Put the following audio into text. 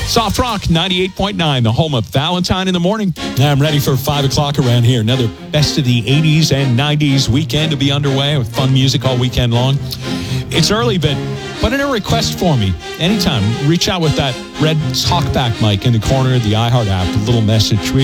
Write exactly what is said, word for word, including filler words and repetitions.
Soft Rock ninety-eight point nine, the home of Valentine in the Morning. I'm ready for five o'clock around here. Another best of the eighties and nineties weekend to be underway with fun music all weekend long. It's early, but put in a request for me anytime. Reach out with that red talkback mic in the corner of the iHeart app, a little message. We